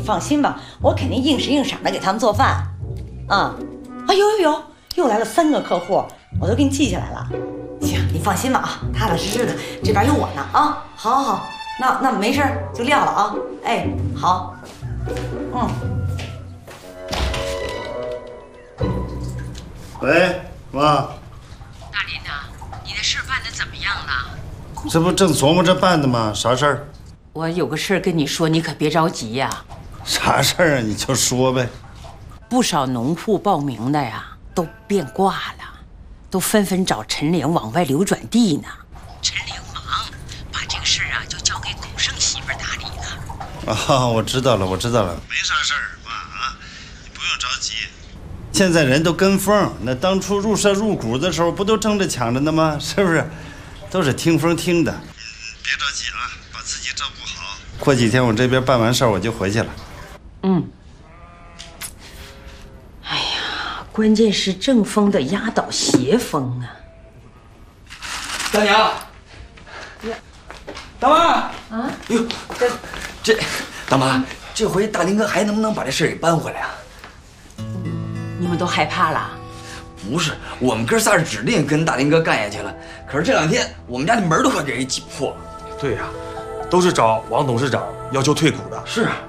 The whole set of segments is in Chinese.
放心吧，我肯定应时应赏的给他们做饭。啊，有，又来了3个客户，我都给你记下来了。行，你放心吧啊，踏踏实实的，这边有我呢啊。好，那没事就撂了啊。哎，好， 喂，妈。 大林呐，你的事办得怎么样了？ 这不正琢磨着办的吗？啥事儿？ 我有个事儿跟你说，你可别着急呀。 啥事儿啊？你就说呗。 不少农户报名的呀，都变卦了，都纷纷找陈玲往外流转地呢。陈玲忙，把这个事儿啊就交给古胜媳妇打理了。 啊，我知道了，没啥事儿，妈啊，你不用着急。现在人都跟风，那当初入社入股的时候，不都争着抢着呢吗？是不是？都是听风听的。别着急啊，把自己照顾好。过几天我这边办完事儿，我就回去了。 哎呀，关键是正风的压倒邪风啊！ 大娘，大妈啊， 哟，这大妈，这回大林哥还能不能把这事给搬回来啊？ 你们都害怕了？ 不是，我们哥仨是指定跟大林哥干下去了。可是这2天，我们家的门都快给人挤破了。 对呀，都是找王董事长要求退股的。 是啊。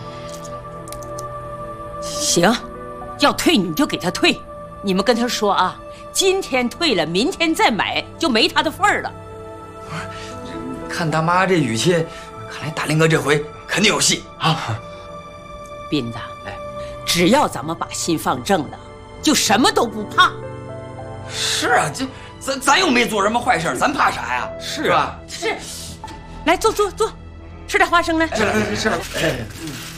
行，要退你们就给他退，你们跟他说啊，今天退了，明天再买就没他的份儿了。 看大妈这语气，看来大林哥这回肯定有戏啊！ 斌子，只要咱们把心放正了，就什么都不怕。 是啊，咱又没做什么坏事，咱怕啥呀？ 是吧？是，来坐，吃点花生来。 是。